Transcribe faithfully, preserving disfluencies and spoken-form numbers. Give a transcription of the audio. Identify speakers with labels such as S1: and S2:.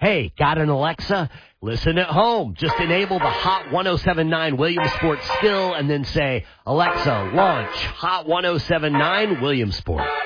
S1: Hey, got an Alexa? Listen at home. Just enable the Hot one oh seven point nine Williamsport skill and then say, Alexa, launch Hot one oh seven point nine Williamsport.